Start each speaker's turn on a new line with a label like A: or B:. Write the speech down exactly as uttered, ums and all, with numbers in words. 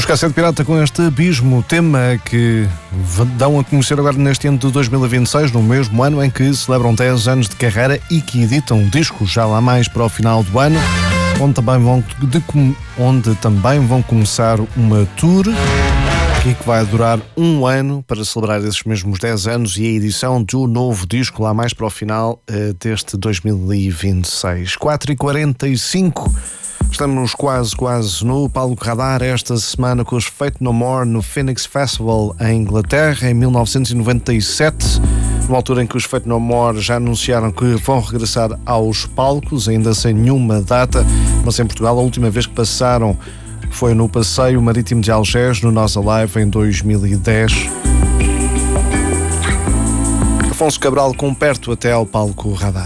A: Os Cassete Pirata com este Abismo, tema que dão a conhecer agora neste ano de dois mil e vinte e seis, no mesmo ano em que celebram dez anos de carreira e que editam um disco já lá mais para o final do ano, onde também vão, de, onde também vão começar uma tour que vai durar um ano para celebrar esses mesmos dez anos e a edição do novo disco lá mais para o final uh, deste dois mil e vinte e seis. quatro e quarenta e cinco. Estamos quase, quase no palco Radar esta semana com os Faith No More no Phoenix Festival em Inglaterra em mil novecentos e noventa e sete, numa altura em que os Faith No More já anunciaram que vão regressar aos palcos, ainda sem nenhuma data, mas em Portugal a última vez que passaram foi no Passeio Marítimo de Algés, no Nós Alive, em dois mil e dez. Afonso Cabral com Perto até ao palco Radar.